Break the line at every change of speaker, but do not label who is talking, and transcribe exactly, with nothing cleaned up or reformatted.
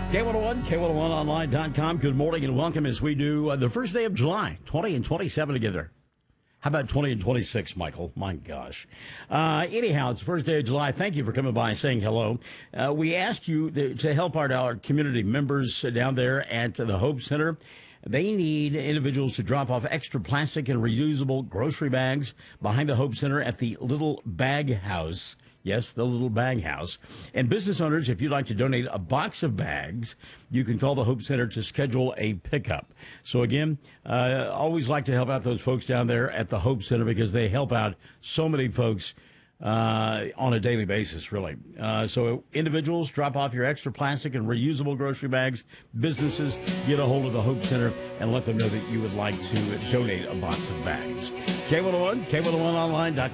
K one oh one, K one oh one online dot com. Good morning and welcome as we do uh, the first day of July, twenty and twenty-seven together. How about twenty and twenty-six, Michael? My gosh. Uh, anyhow, it's the first day of July. Thank you for coming by and saying hello. Uh, we asked you to, to help our, our community members down there at the Hope Center. They need individuals to drop off extra plastic and reusable grocery bags behind the Hope Center at the Little Bag House. Yes, the Little Bag House. And business owners, if you'd like to donate a box of bags, you can call the Hope Center to schedule a pickup. So again, uh, always like to help out those folks down there at the Hope Center because they help out so many folks uh, on a daily basis, really. Uh, so individuals, drop off your extra plastic and reusable grocery bags. Businesses, get a hold of the Hope Center and let them know that you would like to donate a box of bags. K one oh one, K one oh one online dot com.